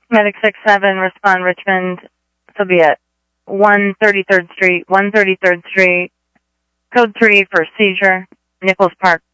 Medic 6-7, respond Richmond. This will be at 133rd Street, 133rd Street. Code 3 for seizure, Nichols Park.